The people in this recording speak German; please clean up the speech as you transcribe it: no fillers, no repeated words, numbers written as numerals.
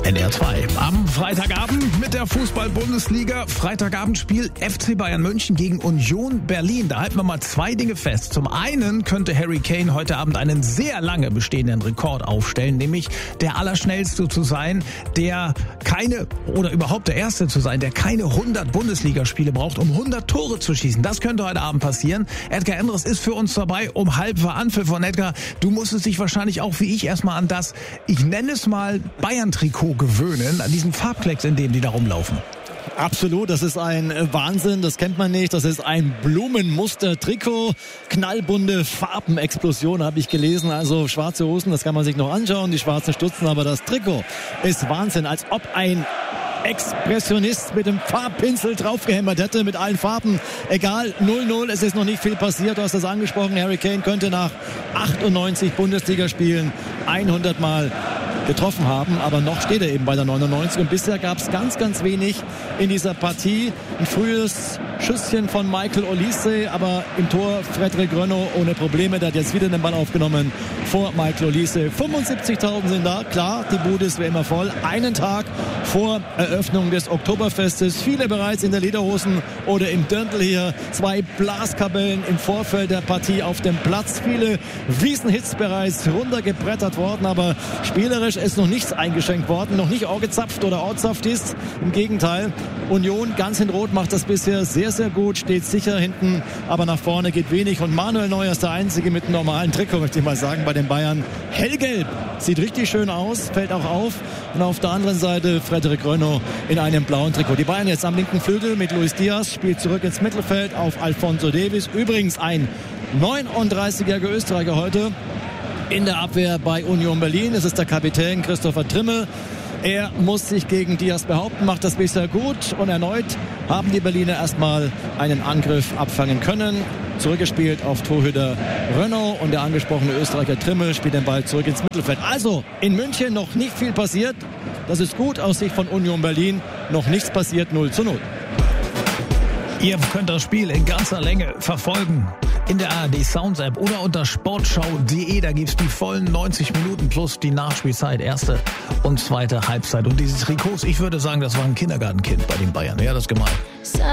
NDR 2. Am Freitagabend mit der Fußball-Bundesliga. Freitagabendspiel FC Bayern München gegen Union Berlin. Da halten wir mal zwei Dinge fest. Zum einen könnte Harry Kane heute Abend einen sehr lange bestehenden Rekord aufstellen, nämlich der Allerschnellste zu sein, der keine, oder überhaupt der Erste zu sein, der keine 100 Bundesligaspiele braucht, um 100 Tore zu schießen. Das könnte heute Abend passieren. Edgar Endres ist für uns dabei. Um halb war Anpfiff von Edgar. Du musstest dich wahrscheinlich auch wie ich erstmal an das, ich nenne es mal Bayern-Trikot gewöhnen, an diesen Farbklecks, in denen die da rumlaufen. Absolut, das ist ein Wahnsinn, das kennt man nicht. Das ist ein Blumenmuster-Trikot, knallbunte Farbenexplosion, habe ich gelesen. Also schwarze Hosen, das kann man sich noch anschauen, die schwarzen Stutzen, aber das Trikot ist Wahnsinn, als ob ein Expressionist mit dem Farbpinsel draufgehämmert hätte, mit allen Farben. Egal, 0-0, es ist noch nicht viel passiert. Du hast das angesprochen, Harry Kane könnte nach 98 Bundesligaspielen 100 Mal getroffen haben, aber noch steht er eben bei der 99 und bisher gab es ganz, ganz wenig in dieser Partie. Ein frühes Schüsschen von Michael Olise, aber im Tor Frederik Rönno ohne Probleme, der hat jetzt wieder den Ball aufgenommen vor Michael Olise. 75.000 sind da, klar, die Bude ist wie immer voll. Einen Tag vor Eröffnung des Oktoberfestes, viele bereits in der Lederhosen oder im Dirndl hier, 2 Blaskapellen im Vorfeld der Partie auf dem Platz, viele Wiesenhits bereits runtergebrettert worden, aber spielerisch ist noch nichts eingeschenkt worden, noch nicht gezapft oder outzapft ist. Im Gegenteil, Union ganz in Rot macht das bisher sehr, sehr gut, steht sicher hinten, aber nach vorne geht wenig und Manuel Neuer ist der Einzige mit einem normalen Trikot, möchte ich mal sagen, bei den Bayern. Hellgelb, sieht richtig schön aus, fällt auch auf. Und auf der anderen Seite Frederik Rönno in einem blauen Trikot. Die Bayern jetzt am linken Flügel mit Luis Diaz, spielt zurück ins Mittelfeld auf Alphonso Davies. Übrigens ein 39-jähriger Österreicher heute in der Abwehr bei Union Berlin. Es ist der Kapitän Christopher Trimmel. Er muss sich gegen Diaz behaupten, macht das bisher gut und erneut haben die Berliner erstmal einen Angriff abfangen können. Zurückgespielt auf Torhüter Rönno und der angesprochene Österreicher Trimmel spielt den Ball zurück ins Mittelfeld. Also in München noch nicht viel passiert. Das ist gut aus Sicht von Union Berlin. Noch nichts passiert, 0-0. Ihr könnt das Spiel in ganzer Länge verfolgen in der ARD Sounds App oder unter sportschau.de. Da gibt's die vollen 90 Minuten plus die Nachspielzeit, erste und zweite Halbzeit. Und diese Trikots, ich würde sagen, das war ein Kindergartenkind bei den Bayern. Wer hat das gemalt?